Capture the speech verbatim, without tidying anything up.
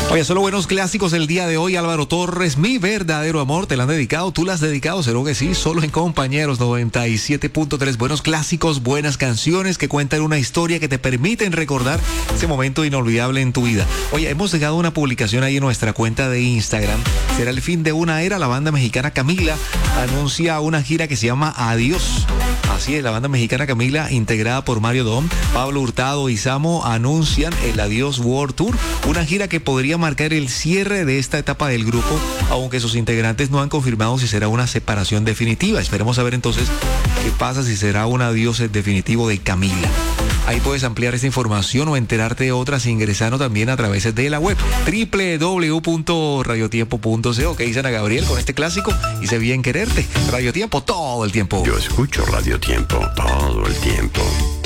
Oye, solo buenos clásicos el día de hoy. Álvaro Torres, Mi Verdadero Amor, ¿te la han dedicado? ¿Tú la has dedicado? Seguro que sí, solo en Compañeros noventa y siete punto tres. Buenos clásicos, buenas canciones que cuentan una historia que te permiten recordar ese momento inolvidable en tu vida. Oye, hemos dejado una publicación ahí en nuestra cuenta de Instagram. Será el fin de una era. La banda mexicana Camila anuncia una gira que se llama Adiós. Así es, la banda mexicana Camila, integrada por Mario Dom, Pablo Hurtado y Samo, anuncian el Adiós World Tour, una gira que podría marcar el cierre de esta etapa del grupo, aunque sus integrantes no han confirmado si será una separación definitiva. Esperemos saber entonces qué pasa, si será un adiós definitivo de Camila. Ahí puedes ampliar esta información o enterarte de otras ingresando también a través de la web doble u doble u doble u punto radiotiempo punto co. ¿Qué dicen a Gabriel con este clásico? Hice bien quererte. Radio Tiempo todo el tiempo. Yo escucho Radio Tiempo todo el tiempo.